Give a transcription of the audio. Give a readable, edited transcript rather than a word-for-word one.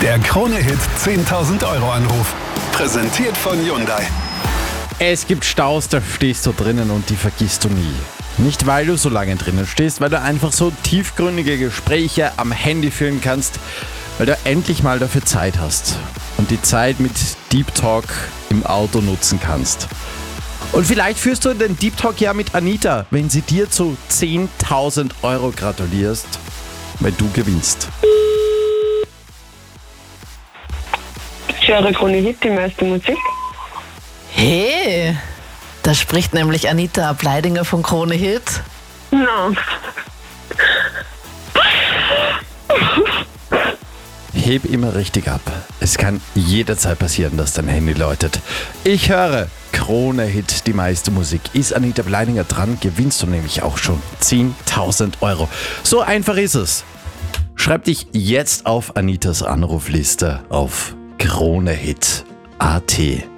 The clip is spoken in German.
Der Krone-Hit 10.000 Euro Anruf. Präsentiert von Hyundai. Es gibt Staus, da stehst du drinnen und die vergisst du nie. Nicht, weil du so lange drinnen stehst, weil du einfach so tiefgründige Gespräche am Handy führen kannst, weil du endlich mal dafür Zeit hast und die Zeit mit Deep Talk im Auto nutzen kannst. Und vielleicht führst du den Deep Talk ja mit Anita, wenn sie dir zu 10.000 Euro gratulierst, weil du gewinnst. Ich höre Krone-Hit, die meiste Musik. Hey, da spricht nämlich Anita Ableidinger von Krone-Hit. No. Heb immer richtig ab. Es kann jederzeit passieren, dass dein Handy läutet. Ich höre Krone-Hit, die meiste Musik. Ist Anita Ableidinger dran, gewinnst du nämlich auch schon 10.000 Euro. So einfach ist es. Schreib dich jetzt auf Anitas Anrufliste auf Krone-Hit.at.